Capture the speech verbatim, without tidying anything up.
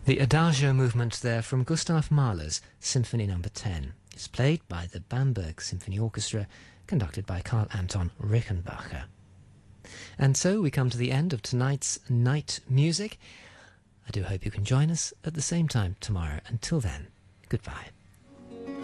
The Adagio movement there from Gustav Mahler's Symphony number ten is played by the Bamberg Symphony Orchestra, conducted by Karl Anton Rickenbacher. And so we come to the end of tonight's Night Music. I do hope you can join us at the same time tomorrow. Until then, goodbye.